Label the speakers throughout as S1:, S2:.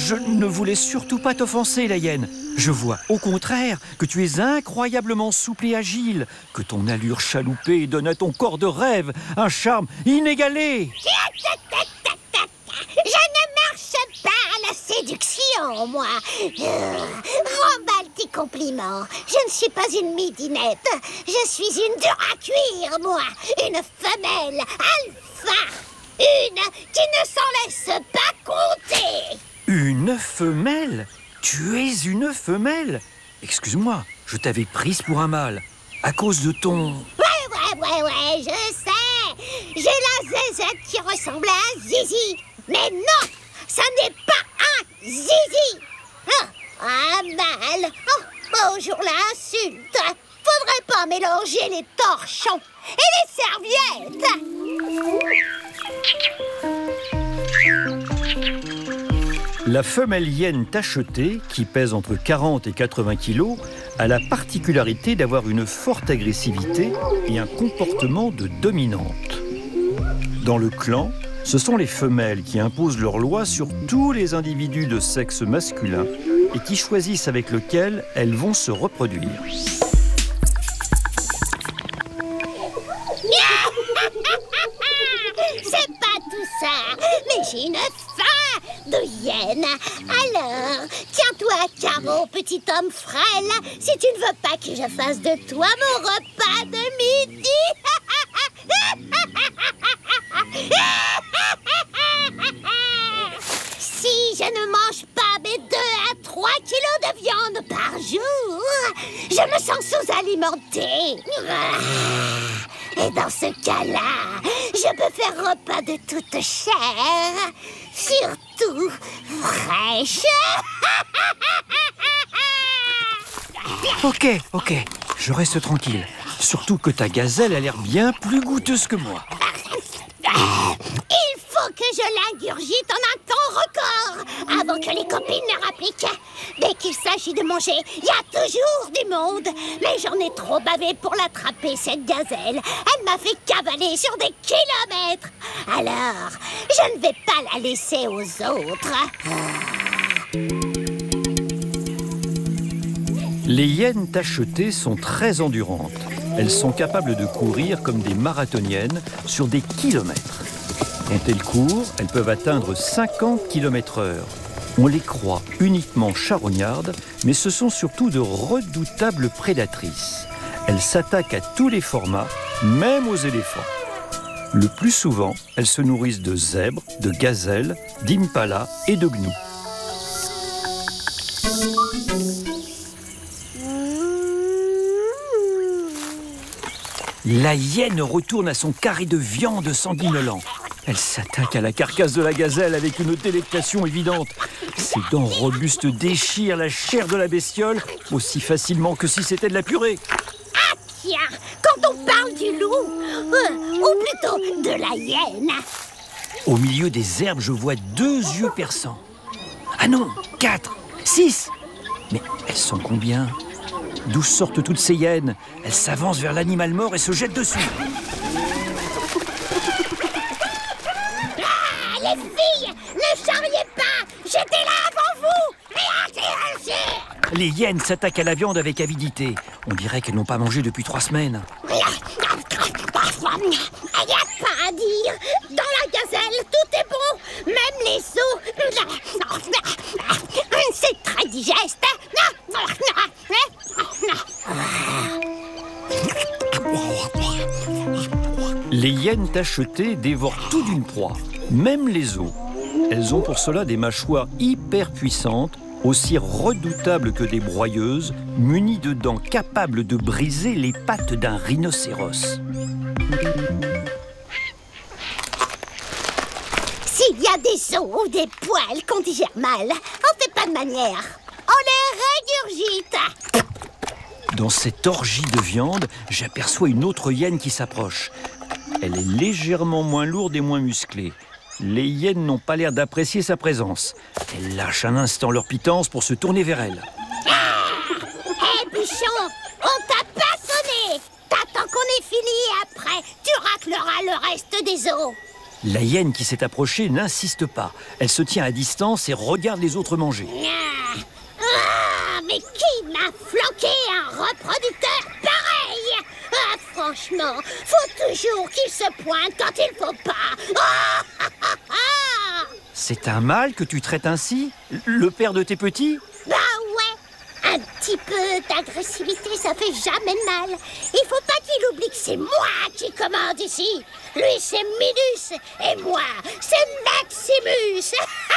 S1: Je ne voulais surtout pas t'offenser, la hyène. Je vois au contraire que tu es incroyablement souple et agile, que ton allure chaloupée donne à ton corps de rêve un charme inégalé.
S2: Je ne marche pas à la séduction, moi. Remballe tes compliments. Je ne suis pas une midinette. Je suis une dure à cuire, moi. Une femelle alpha. Une qui ne s'en laisse pas compter.
S1: Une femelle? Tu es une femelle? Excuse-moi, je t'avais prise pour un mâle. À cause de ton...
S2: Ouais, je sais. J'ai la zézette qui ressemble à un zizi. Mais non, ça n'est pas un zizi. Un mâle. Bonjour l'insulte. Faudrait pas mélanger les torchons et les serviettes.
S1: La femelle hyène tachetée, qui pèse entre 40 et 80 kilos, a la particularité d'avoir une forte agressivité et un comportement de dominante. Dans le clan, ce sont les femelles qui imposent leurs lois sur tous les individus de sexe masculin et qui choisissent avec lequel elles vont se reproduire.
S2: C'est pas tout ça, mais j'ai une faim de hyène. Alors, tiens-toi à carreau, petit homme frêle, si tu ne veux pas que je fasse de toi mon repas de midi. Si je ne mange pas mes 2 à 3 kilos de viande par jour, je me sens sous-alimentée. Et dans ce cas-là, je peux faire repas de toute chair, surtout fraîche.
S1: Ok, je reste tranquille. Surtout que ta gazelle a l'air bien plus goûteuse que moi.
S2: Il faut que je l'ingurgite en un temps record, avant que les copines ne rappliquent. Dès qu'il s'agit de manger, il y a toujours du monde. Mais j'en ai trop bavé pour l'attraper, cette gazelle. Elle m'a fait cavaler sur des kilomètres. Alors, je ne vais pas la laisser aux autres.
S1: Les hyènes tachetées sont très endurantes. Elles sont capables de courir comme des marathoniennes sur des kilomètres. Quand elles courent, elles peuvent atteindre 50 km/h. On les croit uniquement charognardes, mais ce sont surtout de redoutables prédatrices. Elles s'attaquent à tous les formats, même aux éléphants. Le plus souvent, elles se nourrissent de zèbres, de gazelles, d'impalas et de gnous. La hyène retourne à son carré de viande sanguinolent. Elle s'attaque à la carcasse de la gazelle avec une délectation évidente. Ses dents robustes déchirent la chair de la bestiole aussi facilement que si c'était de la purée.
S2: Ah tiens, quand on parle du loup, ou plutôt de la hyène.
S1: Au milieu des herbes, je vois 2 yeux perçants. Ah non, 4, 6. Mais elles sont combien ? D'où sortent toutes ces hyènes? Elles s'avancent vers l'animal mort et se jettent dessus.
S2: Ah, les filles, ne charriez pas! J'étais là avant vous!
S1: Les hyènes s'attaquent à la viande avec avidité. On dirait qu'elles n'ont pas mangé depuis 3 semaines.
S2: Il n'y a pas à dire. Dans la gazelle, tout est bon. Même les os. C'est très digeste.
S1: Les hyènes tachetées dévorent tout d'une proie, même les os. Elles ont pour cela des mâchoires hyper puissantes, aussi redoutables que des broyeuses, munies de dents capables de briser les pattes d'un rhinocéros.
S2: S'il y a des os ou des poils qu'on digère mal, on fait pas de manière. On les régurgite.
S1: Dans cette orgie de viande, j'aperçois une autre hyène qui s'approche. Elle est légèrement moins lourde et moins musclée. Les hyènes n'ont pas l'air d'apprécier sa présence. Elles lâchent un instant leur pitance pour se tourner vers elle.
S2: Hé, Bichon, on t'a pas sonné. T'attends qu'on ait fini et après, tu racleras le reste des os.
S1: La hyène qui s'est approchée n'insiste pas. Elle se tient à distance et regarde les autres manger.
S2: Mais qui m'a flanqué un reproducteur pareil? Franchement, faut toujours qu'il se pointe quand il faut pas.
S1: C'est un mâle que tu traites ainsi? Le père de tes petits?
S2: Bah ouais, un petit peu d'agressivité, ça fait jamais de mal. Il faut pas qu'il oublie que c'est moi qui commande ici. Lui, c'est Minus et moi, c'est Maximus.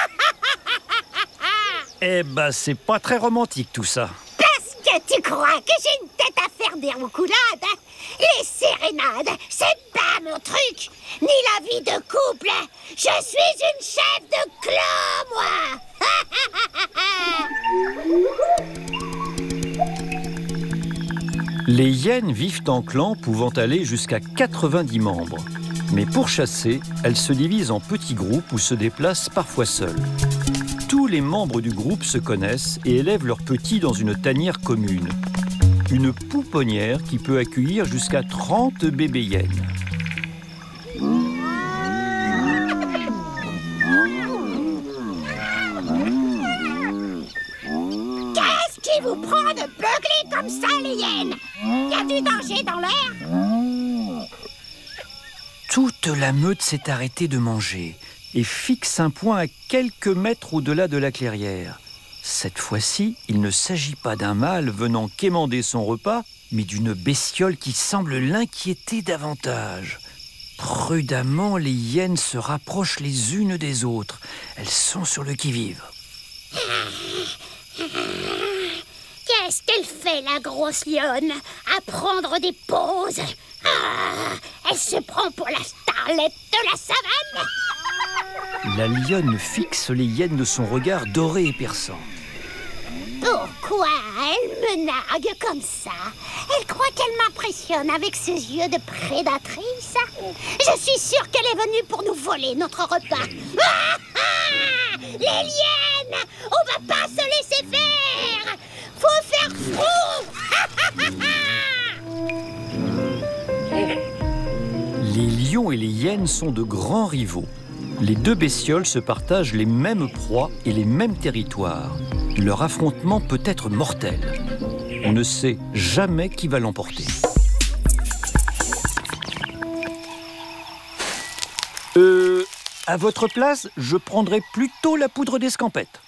S1: Eh ben, c'est pas très romantique tout ça.
S2: Parce que tu crois que j'ai une tête à faire des roucoulades? Les sérénades, c'est pas mon truc. Ni la vie de couple. Je suis une chef de clan, moi.
S1: Les hyènes vivent en clans pouvant aller jusqu'à 90 membres. Mais pour chasser, elles se divisent en petits groupes ou se déplacent parfois seules. Tous les membres du groupe se connaissent et élèvent leurs petits dans une tanière commune. Une pouponnière qui peut accueillir jusqu'à 30 bébés hyènes.
S2: Qu'est-ce qui vous prend de beugler comme ça, les hyènes? Y a du danger dans l'air?
S1: Toute la meute s'est arrêtée de manger et fixe un point à quelques mètres au-delà de la clairière. Cette fois-ci, il ne s'agit pas d'un mâle venant quémander son repas, mais d'une bestiole qui semble l'inquiéter davantage. Prudemment, les hyènes se rapprochent les unes des autres. Elles sont sur le qui-vive.
S2: Qu'est-ce qu'elle fait, la grosse lionne? À prendre des pauses? Elle se prend pour la starlette de la savane?
S1: La lionne fixe les hyènes de son regard doré et perçant.
S2: Pourquoi elle me nargue comme ça? Elle croit qu'elle m'impressionne avec ses yeux de prédatrice? Je suis sûre qu'elle est venue pour nous voler notre repas. Les hyènes! On va pas se laisser faire! Faut faire front!
S1: Les lions et les hyènes sont de grands rivaux. Les deux bestioles se partagent les mêmes proies et les mêmes territoires. Leur affrontement peut être mortel. On ne sait jamais qui va l'emporter. À votre place, je prendrais plutôt la poudre d'escampette.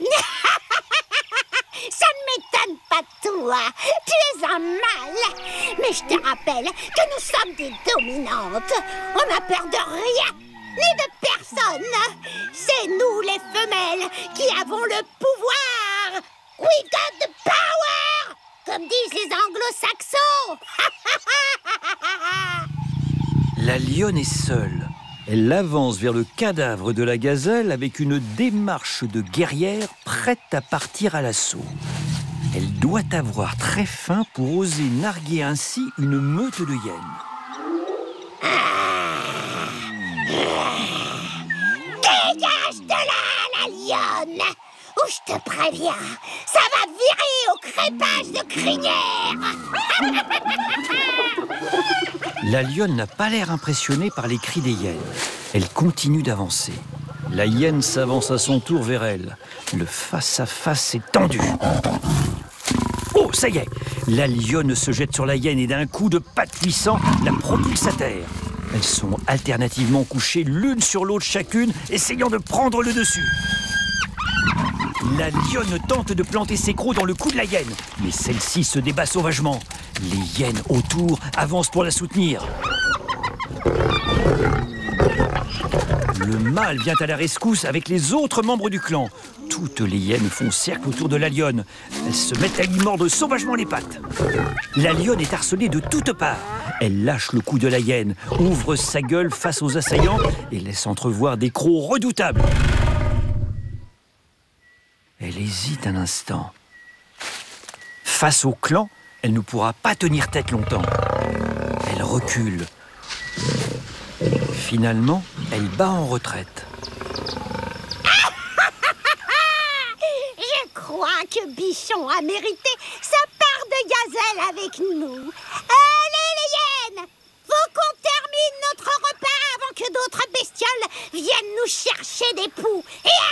S2: Ça ne m'étonne pas de toi. Tu es un mâle. Mais je te rappelle que nous sommes des dominantes. On n'a peur de rien, ni de personne. C'est nous, les femelles, qui avons le pouvoir. We got the power, comme disent les anglo-saxons.
S1: La lionne est seule. Elle avance vers le cadavre de la gazelle avec une démarche de guerrière prête à partir à l'assaut. Elle doit avoir très faim pour oser narguer ainsi une meute de hyènes.
S2: Dégage de là, la lionne, ou je te préviens, ça va virer au crépage de crinière.
S1: La lionne n'a pas l'air impressionnée par les cris des hyènes. Elle continue d'avancer. La hyène s'avance à son tour vers elle. Le face-à-face est tendu. Oh, ça y est! La lionne se jette sur la hyène et d'un coup de patte puissant, la propulse à terre. Elles sont alternativement couchées l'une sur l'autre chacune, essayant de prendre le dessus. La lionne tente de planter ses crocs dans le cou de la hyène, mais celle-ci se débat sauvagement. Les hyènes autour avancent pour la soutenir. Le mâle vient à la rescousse avec les autres membres du clan. Toutes les hyènes font cercle autour de la lionne. Elles se mettent à lui mordre sauvagement les pattes. La lionne est harcelée de toutes parts. Elle lâche le cou de la hyène, ouvre sa gueule face aux assaillants et laisse entrevoir des crocs redoutables. Elle hésite un instant. Face au clan, elle ne pourra pas tenir tête longtemps. Elle recule. Finalement, elle bat en retraite.
S2: Je crois que Bichon a mérité sa part de gazelle avec nous. Allez, les hyènes! Faut qu'on termine notre repas avant que d'autres bestioles viennent nous chercher des poux.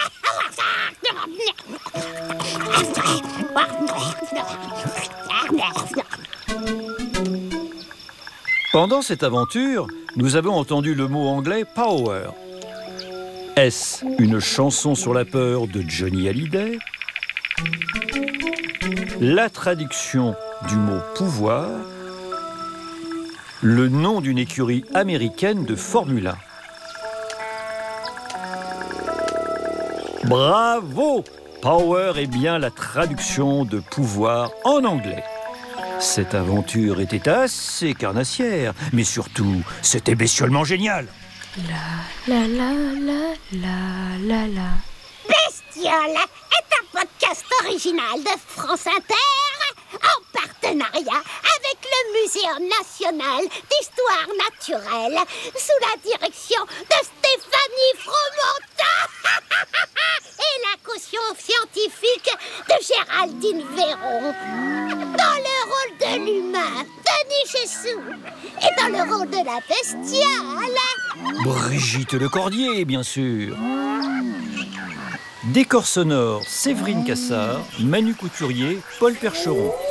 S1: Pendant cette aventure, nous avons entendu le mot anglais « power ». Est-ce une chanson sur la peur de Johnny Hallyday? La traduction du mot « pouvoir », le nom d'une écurie américaine de Formule 1. Bravo! Power est bien la traduction de pouvoir en anglais. Cette aventure était assez carnassière, mais surtout, c'était bestiolement génial.
S3: La la la la la la la.
S2: Bestiole est un podcast original de France Inter en partenariat avec le Muséum national d'histoire naturelle sous la direction de Stéphanie Fromentin et la caution scientifique de Géraldine Véron. Dans le rôle de l'humain, Denis Chessou, et dans le rôle de la bestiole,
S1: Brigitte Lecordier, bien sûr. Décor sonore, Séverine Cassard, Manu Couturier, Paul Percheron.